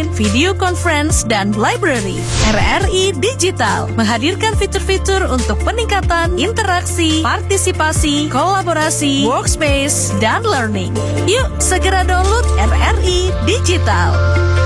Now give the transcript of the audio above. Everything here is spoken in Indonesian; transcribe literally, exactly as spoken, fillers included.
video conference, dan library. R R I Digital menghadirkan fitur-fitur untuk peningkatan interaksi, partisipasi, kolaborasi, workspace, dan learning. Yuk segera download R R I Digital.